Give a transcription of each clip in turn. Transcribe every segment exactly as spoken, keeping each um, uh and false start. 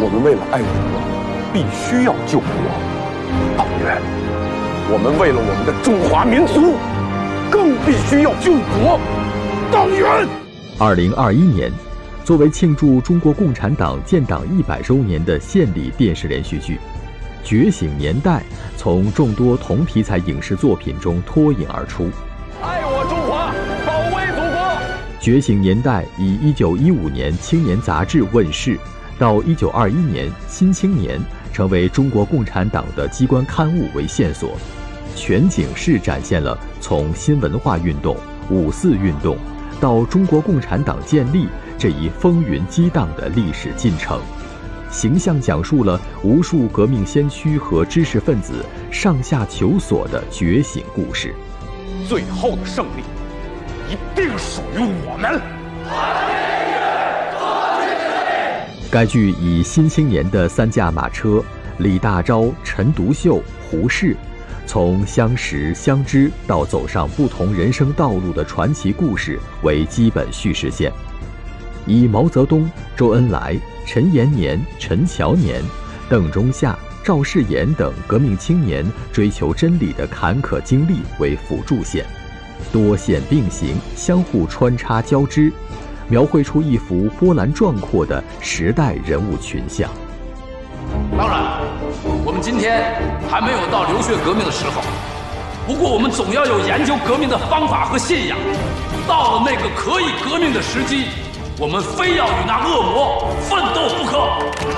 我们为了爱国，必须要救国。党员，我们为了我们的中华民族，更必须要救国。党员。 二零二一年，作为庆祝中国共产党建党一百周年的献礼电视连续剧《觉醒年代》从众多同题材影视作品中脱颖而出。 爱我中华，保卫祖国。 《觉醒年代》以一九一五年《青年》杂志问世，到一九二一年《新青年》成为中国共产党的机关刊物为线索，全景式展现了从新文化运动、五四运动到中国共产党建立这一风云激荡的历史进程，形象讲述了无数革命先驱和知识分子上下求索的觉醒故事。 最后的胜利一定属于我们。 该剧以新青年的三驾马车李大钊、陈独秀、胡适，从相识相知到走上不同人生道路的传奇故事为基本叙事线，以毛泽东、周恩来、陈延年、陈乔年、邓中夏、赵世炎等革命青年追求真理的坎坷经历为辅助线，多线并行，相互穿插交织，描绘出一幅波澜壮阔的时代人物群像。 当然，我们今天还没有到流血革命的时候，不过我们总要有研究革命的方法和信仰。到了那个可以革命的时机，我们非要与那恶魔奋斗不可。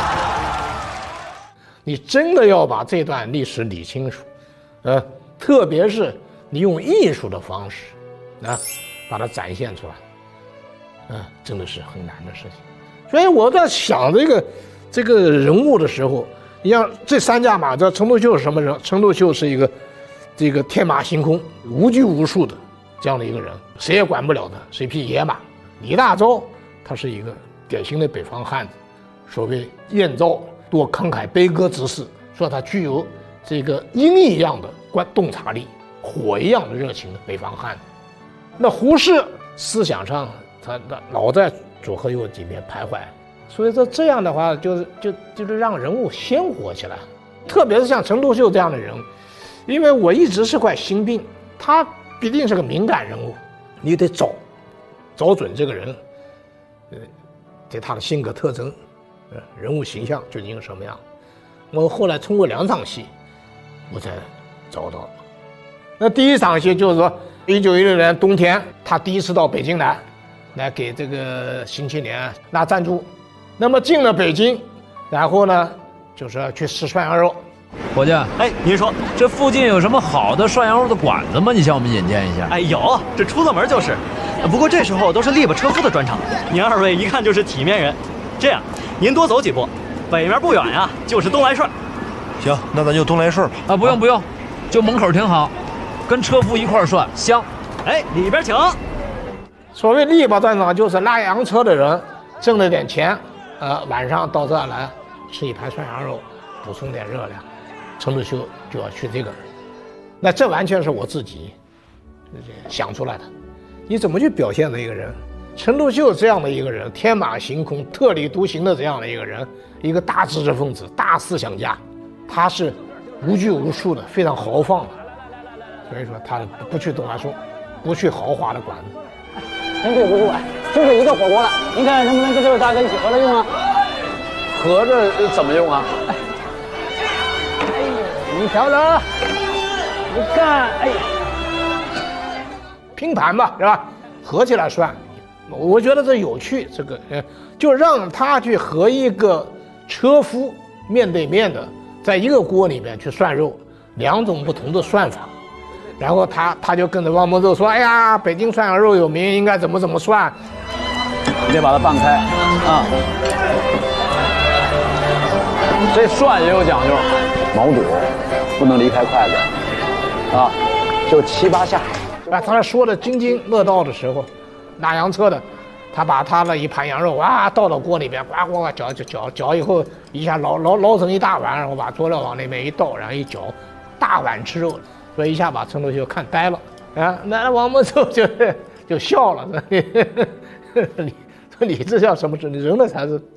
你真的要把这段历史理清楚，呃，特别是你用艺术的方式，啊，把它展现出来，啊，真的是很难的事情。所以我在想这个这个人物的时候，你像这三驾马车，陈独秀是什么人？陈独秀是一个这个天马行空、无拘无束的这样的一个人，谁也管不了的，是一匹野马。李大钊他是一个典型的北方汉子，所谓燕赵多慷慨悲歌之士，说他具有这个鹰一样的观洞察力，火一样的热情的北方汉子。那胡适思想上他老在左和右里面徘徊，所以说这样的话就是就就是让人物鲜活起来，特别是像陈独秀这样的人，因为我一直是块心病，他必定是个敏感人物，你得找找准这个人，呃，对他的性格特征，呃，人物形象究竟是什么样。我后来通过两场戏，我才找到。那第一场戏就是说，一九一六年冬天，他第一次到北京来，来给这个新青年拉赞助。那么进了北京，然后呢，就是要去吃涮羊肉。 伙计，哎，您说这附近有什么好的涮羊肉的馆子吗？你向我们引荐一下。 哎，有，这出了门就是。不过这时候都是力巴车夫的专场，您二位一看就是体面人。这样，您多走几步，北面不远呀，就是东来顺。 行，那咱就东来顺吧。 啊，不用不用，就门口挺好，跟车夫一块涮香。 哎，里边请。 所谓力巴专场，就是拉洋车的人挣了点钱，呃，晚上到这儿来吃一盘涮羊肉，补充点热量。陈独秀就要去这个，那这完全是我自己想出来的。你怎么去表现这一个人？陈独秀这样的一个人，天马行空、特立独行的这样的一个人，一个大知识分子、大思想家，他是无拘无束的，非常豪放的。所以说，他不去东来顺，不去豪华的馆子。 真对不住啊，就是一个火锅了，您看能不能跟这位大哥一起合着用啊？ 合着怎么用啊？ 哎呦，你瞧着，你看，哎呀， 拼盘吧，是吧？合起来涮，我觉得这有趣。这个，呃，就让他去和一个车夫面对面的，在一个锅里面去涮肉，两种不同的涮法。然后他他就跟着汪孟寿说：“哎呀，北京涮羊肉有名，应该怎么怎么涮。” 你得把它拌开啊。这涮也有讲究，毛肚不能离开筷子啊，就七八下。 啊，他说的津津乐道的时候，拉洋车的，他把他的一盘羊肉哇倒到锅里边，呱呱呱搅搅搅搅以后，一下捞捞捞成一大碗，然后把佐料往那边一倒，然后一搅，大碗吃肉。所以一下把陈独秀看呆了啊！那王孟寿就就笑了，你你这叫什么？你人的才是